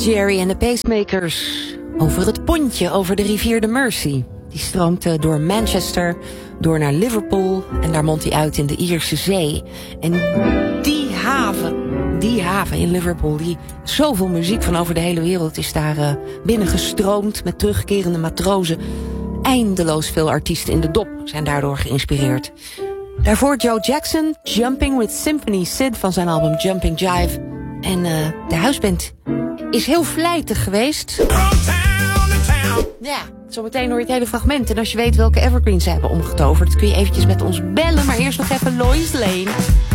Jerry en de Pacemakers. Over het pontje, over de rivier de Mersey. Die stroomt door Manchester, door naar Liverpool en daar mondt hij uit in de Ierse Zee. En die haven in Liverpool, die zoveel muziek van over de hele wereld is daar binnengestroomd met terugkerende matrozen. Eindeloos veel artiesten in de dop zijn daardoor geïnspireerd. Daarvoor Joe Jackson, Jumping with Symphony Sid van zijn album Jumping Jive. En de huisband is heel vlijtig geweest. Ja, zometeen hoor je het hele fragment. En als je weet welke evergreens ze hebben omgetoverd, kun je eventjes met ons bellen. Maar eerst nog even Lois Lane.